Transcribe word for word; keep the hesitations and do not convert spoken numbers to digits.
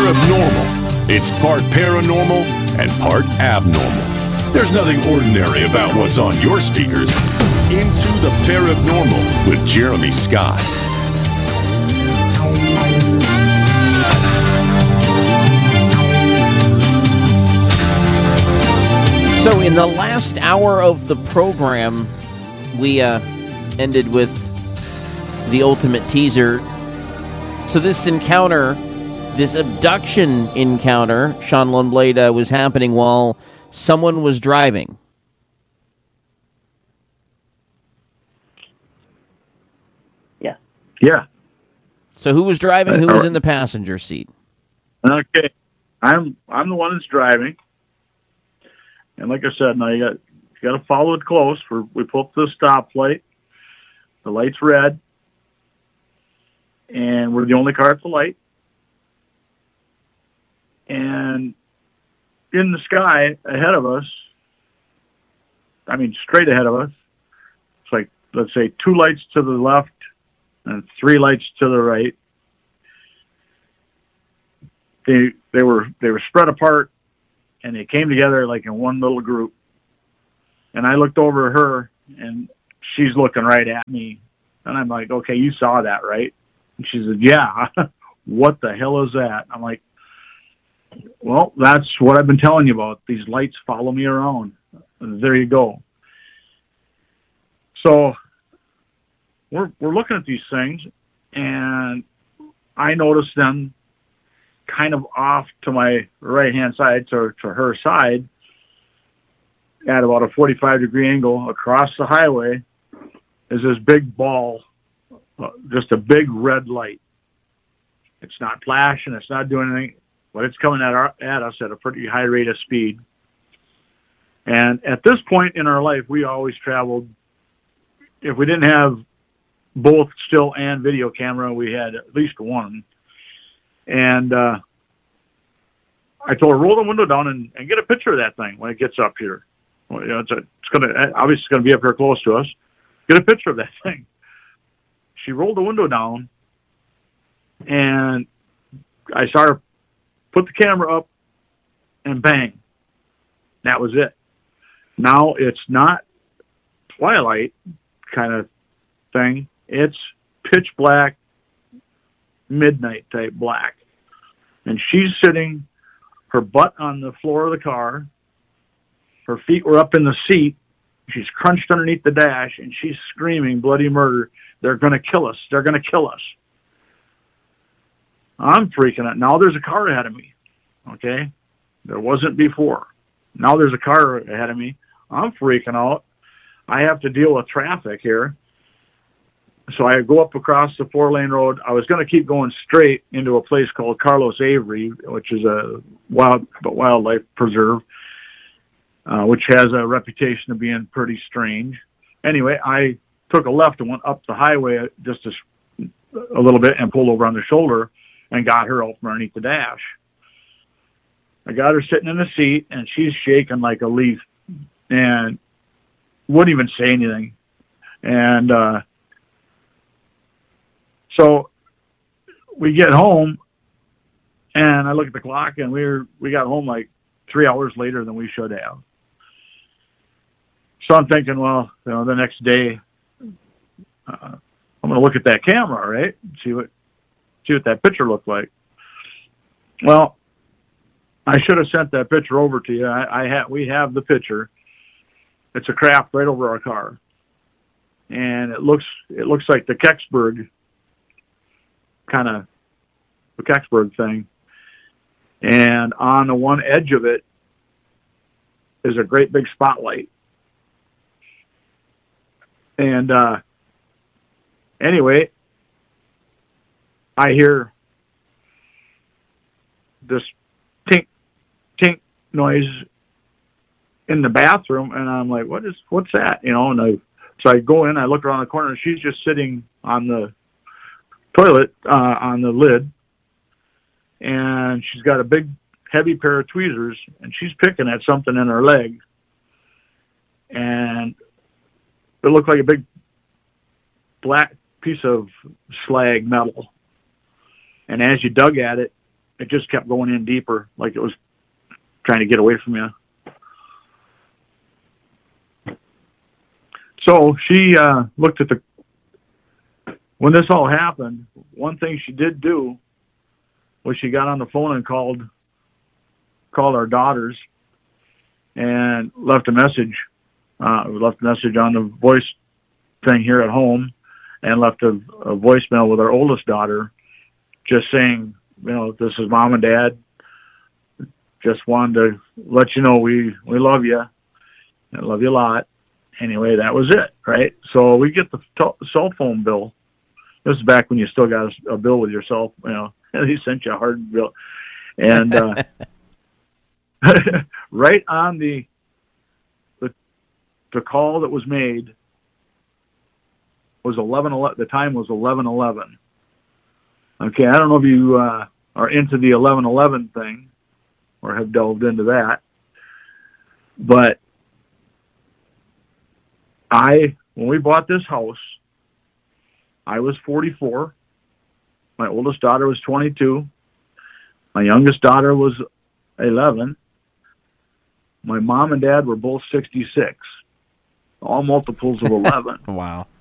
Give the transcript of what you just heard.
Parabnormal. It's part paranormal and part abnormal. There's nothing ordinary about what's on your speakers. Into the Parabnormal with Jeremy Scott. So in the last hour of the program, we uh, ended with the ultimate teaser. So this encounter, this abduction encounter, Sean Lundblade, uh, was happening while someone was driving. Yeah. Yeah. So who was driving? Who was in the passenger seat? Okay. I'm I'm the one that's driving. And like I said, now you got you got to follow it close. For we pull up to the stoplight. The light's red, and we're the only car at the light. And in the sky ahead of us, I mean straight ahead of us, it's like, let's say, two lights to the left and three lights to the right. They they were they were spread apart. And they came together like in one little group. And I looked over at her, and she's looking right at me. And I'm like, okay, you saw that, right? And she said, yeah. What the hell is that? I'm like, well, that's what I've been telling you about. These lights follow me around. And there you go. So we're we're looking at these things, and I noticed them kind of off to my right-hand side, to, to her side, at about a forty-five degree angle across the highway, is this big ball, uh, just a big red light. It's not flashing, it's not doing anything, but it's coming at, our, at us at a pretty high rate of speed. And at this point in our life, we always traveled, if we didn't have both still and video camera, we had at least one. And uh, I told her, roll the window down and, and get a picture of that thing when it gets up here. Well, you know, it's, a, it's going to obviously it's going to be up here close to us. Get a picture of that thing. She rolled the window down, and I saw her put the camera up, and bang, that was it. Now it's not Twilight kind of thing. It's pitch black, midnight type black. And she's sitting, her butt on the floor of the car, her feet were up in the seat, she's crunched underneath the dash, and she's screaming bloody murder. They're going to kill us. They're going to kill us. I'm freaking out. Now there's a car ahead of me. Okay? There wasn't before. Now there's a car ahead of me. I'm freaking out. I have to deal with traffic here. So I go up across the four-lane road. I was going to keep going straight into a place called Carlos Avery, which is a wild wildlife preserve, uh, which has a reputation of being pretty strange. Anyway, I took a left and went up the highway just a, a little bit and pulled over on the shoulder and got her out from underneath the dash. I got her sitting in the seat, and she's shaking like a leaf and wouldn't even say anything. And, uh, So we get home, and I look at the clock, and we were we got home like three hours later than we should have. So I'm thinking, well, you know, the next day, uh, I'm going to look at that camera, right? See what see what that picture looked like. Well, I should have sent that picture over to you. I, I have we have the picture. It's a craft right over our car, and it looks it looks like the Kecksburg. kind of the Kecksburg thing. And on the one edge of it is a great big spotlight. And uh, anyway, I hear this tink, tink noise in the bathroom, and I'm like, what is, what's that? You know, and I, so I go in, I look around the corner, and she's just sitting on the toilet, uh, on the lid, and she's got a big, heavy pair of tweezers, and she's picking at something in her leg, and it looked like a big black piece of slag metal. And as you dug at it, it just kept going in deeper, like it was trying to get away from you. So she uh, looked at the, when this all happened, one thing she did do was she got on the phone and called, called our daughters and left a message, uh, left a message on the voice thing here at home, and left a, a voicemail with our oldest daughter just saying, you know, this is Mom and Dad. Just wanted to let you know we, we love you. I love you a lot. Anyway, that was it, right? So we get the t- cell phone bill. This is back when you still got a, a bill with your cell, you know, he sent you a hard bill. And uh, right on the, the the call that was made was eleven eleven. The time was eleven eleven. Okay, I don't know if you uh, are into the eleven eleven thing or have delved into that, but I, when we bought this house, I was forty-four. My oldest daughter was twenty-two. My youngest daughter was eleven. My mom and dad were both sixty-six. All multiples of eleven. Wow.